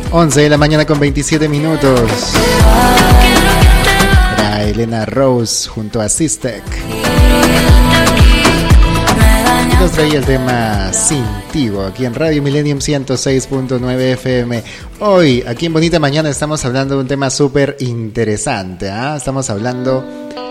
11 de la mañana con 27 minutos. Era Elena Rose junto a Sistek. Nos traía el tema Cintivo aquí en Radio Millennium 106.9 FM. Hoy, aquí en Bonita Mañana, estamos hablando de un tema súper interesante. Estamos hablando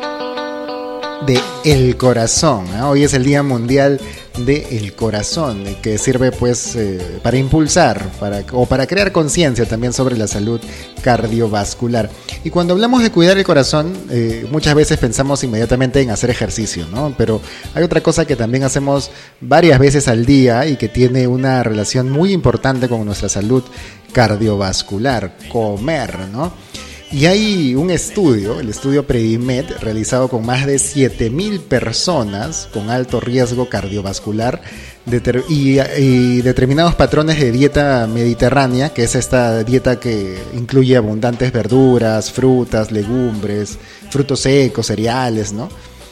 de el corazón. Hoy es el Día Mundial del Corazón, que sirve pues para impulsar para crear conciencia también sobre la salud cardiovascular. Y cuando hablamos de cuidar el corazón, muchas veces pensamos inmediatamente en hacer ejercicio, ¿no? Pero hay otra cosa que también hacemos varias veces al día y que tiene una relación muy importante con nuestra salud cardiovascular: comer, ¿no? Y hay un estudio, el estudio Predimed, realizado con más de 7,000 personas con alto riesgo cardiovascular y determinados patrones de dieta mediterránea, que es esta dieta que incluye abundantes verduras, frutas, legumbres, frutos secos, cereales, ¿no?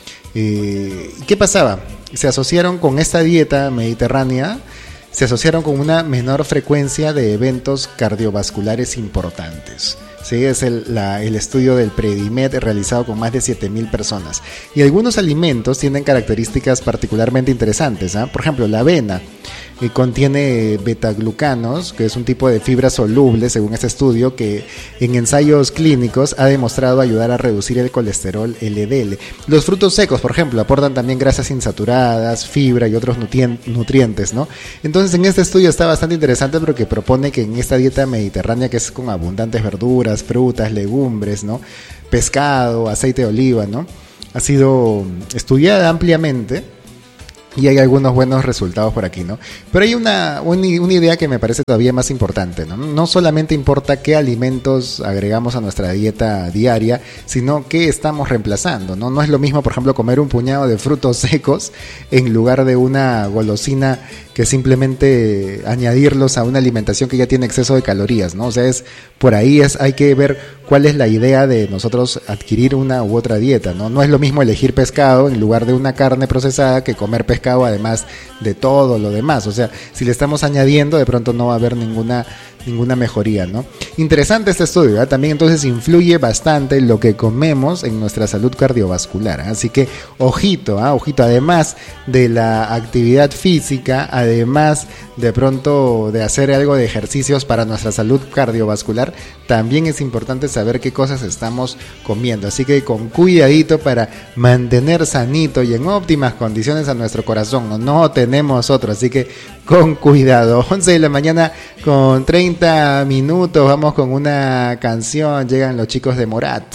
¿Qué pasaba? Se asociaron con esta dieta mediterránea, se asociaron con una menor frecuencia de eventos cardiovasculares importantes. Sí, es el estudio del Predimed realizado con más de 7,000 personas. Y algunos alimentos tienen características particularmente interesantes. Por ejemplo, la avena contiene betaglucanos, que es un tipo de fibra soluble, según este estudio, que en ensayos clínicos ha demostrado ayudar a reducir el colesterol LDL. Los frutos secos, por ejemplo, aportan también grasas insaturadas, fibra y otros nutrientes, ¿no? Entonces, en este estudio está bastante interesante porque propone que en esta dieta mediterránea, que es con abundantes verduras, frutas, legumbres, ¿no?, pescado, aceite de oliva, ¿no?, ha sido estudiada ampliamente y hay algunos buenos resultados por aquí, ¿no? Pero hay una idea que me parece todavía más importante, ¿no? No solamente importa qué alimentos agregamos a nuestra dieta diaria, sino qué estamos reemplazando, ¿no? No es lo mismo, por ejemplo, comer un puñado de frutos secos en lugar de una golosina, que simplemente añadirlos a una alimentación que ya tiene exceso de calorías, ¿no? O sea, hay que ver cuál es la idea de nosotros adquirir una u otra dieta, ¿no? No es lo mismo elegir pescado en lugar de una carne procesada que comer pescado además de todo lo demás. O sea, si le estamos añadiendo, de pronto no va a haber ninguna mejoría, ¿no? Interesante este estudio, ¿eh? También entonces influye bastante lo que comemos en nuestra salud cardiovascular, ¿eh? Así que ojito, además de la actividad física, además de pronto de hacer algo de ejercicios para nuestra salud cardiovascular, también es importante saber qué cosas estamos comiendo. Así que con cuidadito para mantener sanito y en óptimas condiciones a nuestro corazón. No tenemos otro, así que con cuidado. 11 de la mañana con 30 minutos. Vamos con una canción. Llegan los chicos de Morat.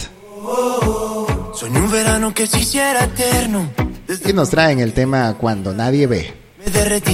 Soñé un verano que se hiciera eterno. Y nos traen el tema Cuando Nadie Ve. Me derretí.